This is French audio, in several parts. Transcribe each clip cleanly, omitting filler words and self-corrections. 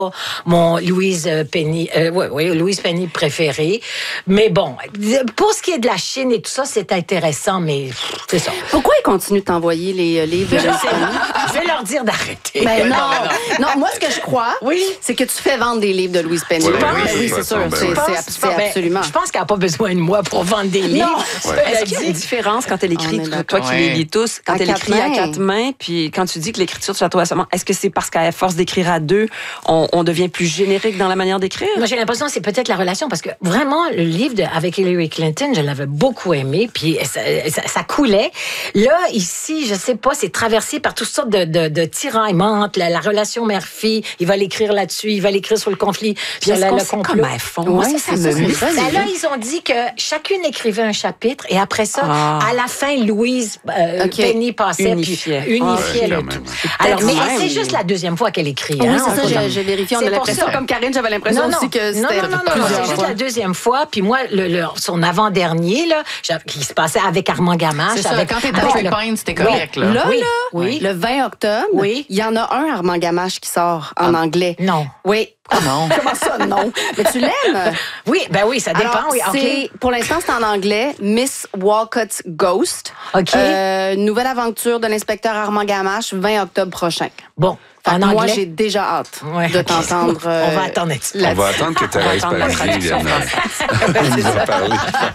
mon Louise Penny, Louise Penny préférée. Mais bon, pour ce qui est de la Chine et tout ça, c'est intéressant, mais c'est ça. Pourquoi ils continuent de t'envoyer les livres de Louise Penny? Je vais leur dire d'arrêter. Ben non, moi, ce que je crois, c'est que tu fais vendre des livres de Louise Penny. Oui, c'est sûr. C'est absolument. Je pense qu'elle n'a pas besoin de moi pour vendre des livres. Est-ce qu'il y a une différence quand elle écrit, toi qui les lis tous, quand elle écrit à 4 mains, puis quand tu dis que l'écriture, tu la trouves seulement, est-ce que c'est parce qu'à force d'écrire à 2, on devient plus générique dans la manière d'écrire? Moi, j'ai l'impression que c'est peut-être la relation, parce que vraiment, le livre avec Hillary Clinton, je l'avais beaucoup aimé, puis ça coulait. Là, ici, je sais pas, c'est traversé par toutes sortes de tiraillements, la relation mère-fille, il va l'écrire là-dessus, il va l'écrire sur le conflit, puis le complot. Comment elles font? Moi, ça me mystifie. Là, ils ont dit que chacune écrivait un chapitre, et après ça, à la fin, Louise Penny passait, unifiait le tout. Alors, mais c'est juste la deuxième fois qu'elle écrit. Oui, c'est ça, j'ai vérifié. On a l'impression, comme Karine, j'avais l'impression aussi que c'était c'est juste la deuxième fois. Puis moi, son avant-dernier, là, qui se passait avec Armand Gamache. C'est ça, quand t'étais à Payne, c'était correct. Le 20 octobre, il y en a un, Armand Gamache, qui sort en anglais. Non. Oui. Non. Comment ça, non? Mais tu l'aimes? Oui, ça dépend. Alors, pour l'instant, c'est en anglais. Miss Walcott's Ghost. OK. Nouvelle aventure de l'inspecteur Armand Gamache, 20 octobre prochain. Bon. Moi, j'ai déjà hâte de t'entendre. On va attendre On va attendre que Thérèse Paradis vienne nous en parler.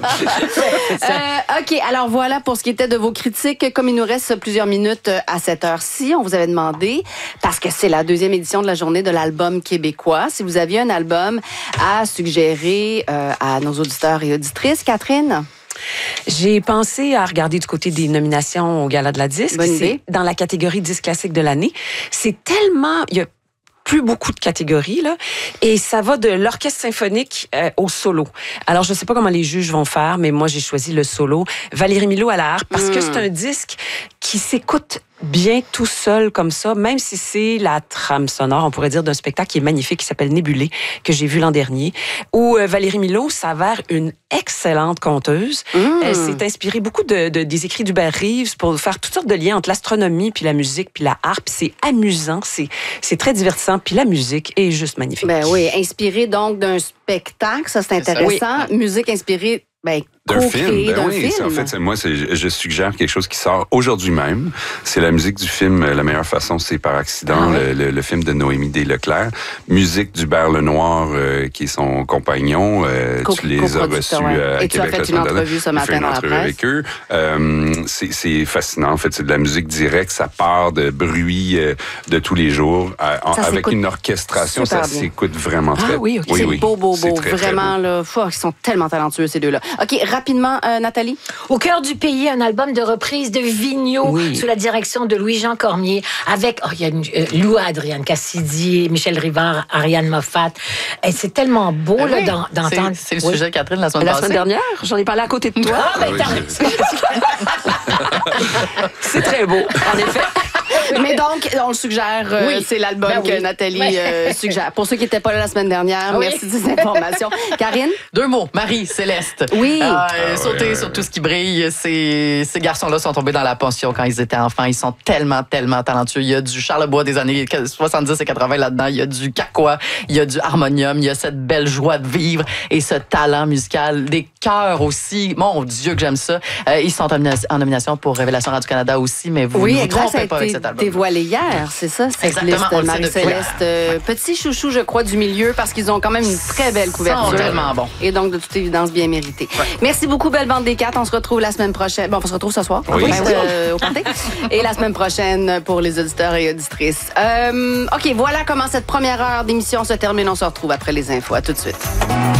OK, alors voilà pour ce qui était de vos critiques. Comme il nous reste plusieurs minutes à cette heure-ci, on vous avait demandé, parce que c'est la deuxième édition de la journée de l'album québécois, si vous aviez un album à suggérer à nos auditeurs et auditrices. Catherine? J'ai pensé à regarder du côté des nominations au Gala de la disque. Bonne idée. Dans la catégorie disque classique de l'année. C'est tellement... Il y a plus beaucoup de catégories, là. Et ça va de l'orchestre symphonique au solo. Alors, je sais pas comment les juges vont faire, mais moi, j'ai choisi le solo. Valérie Milot à la harpe, parce que c'est un disque qui s'écoute bien tout seul comme ça, même si c'est la trame sonore, on pourrait dire, d'un spectacle qui est magnifique, qui s'appelle Nébulé, que j'ai vu l'an dernier, où Valérie Milot s'avère une excellente conteuse. Elle s'est inspirée beaucoup des écrits d'Hubert Reeves pour faire toutes sortes de liens entre l'astronomie, puis la musique, puis la harpe. C'est amusant, c'est très divertissant, puis la musique est juste magnifique. Ben oui, inspirée donc d'un spectacle, ça c'est intéressant. Oui. Musique inspirée... d'un film. En fait, moi, je suggère quelque chose qui sort aujourd'hui même. C'est la musique du film La meilleure façon, c'est par accident, le film de Noémie Desleclerc. Musique d'Hubert Lenoir, qui est son compagnon. Tu les as reçus à et Québec. Tu as fait une entrevue ce matin dans la presse. Avec eux. C'est fascinant. En fait, c'est de la musique directe. Ça part de bruit de tous les jours. Avec une orchestration, ça s'écoute vraiment très bien. Oui, c'est beau. Vraiment, là, ils sont tellement talentueux, ces deux-là. OK, rapidement, Nathalie. Au cœur du pays, un album de reprise de Vigneault sous la direction de Louis-Jean Cormier avec il y a Lou, Adrienne Cassidy, Michel Rivard, Ariane Moffat. Et c'est tellement beau d'entendre. C'est le sujet, Catherine, la semaine passée. La semaine dernière, j'en ai parlé à côté de toi. C'est très beau, en effet. Mais donc, on le suggère, c'est l'album que Nathalie suggère. Pour ceux qui n'étaient pas là la semaine dernière, merci de ces informations. Karine? 2 mots, Marie-Céleste. Oui. Sauter sur tout ce qui brille. Ces garçons-là sont tombés dans la pension quand ils étaient enfants. Ils sont tellement talentueux. Il y a du Charlebois des années 70 et 80 là-dedans. Il y a du Cacois. Il y a du harmonium. Il y a cette belle joie de vivre et ce talent musical. Des chœurs aussi. Mon Dieu que j'aime ça. Ils sont en nomination pour Révélation Radio-Canada aussi, mais vous ne vous trompez pas avec cet album. Dévoilé hier, c'est ça, cette Exactement, liste Marie-Céleste. Petit chouchou, je crois, du milieu, parce qu'ils ont quand même une très belle couverture. Ils sont tellement bons. Et donc, de toute évidence, bien mérité. Ouais. Merci beaucoup, Belle Bande des 4. On se retrouve la semaine prochaine. Bon, on se retrouve ce soir. Au party. Et la semaine prochaine pour les auditeurs et auditrices. OK, voilà comment cette première heure d'émission se termine. On se retrouve après les infos. À tout de suite.